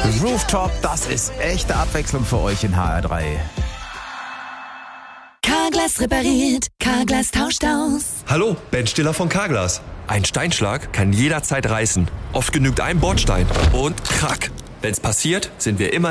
Rooftop, das ist echte Abwechslung für euch in HR3. Carglass repariert, Carglass tauscht aus. Hallo, Ben Stiller von Carglass. Ein Steinschlag kann jederzeit reißen. Oft genügt ein Bordstein und krack. Wenn's passiert, sind wir immer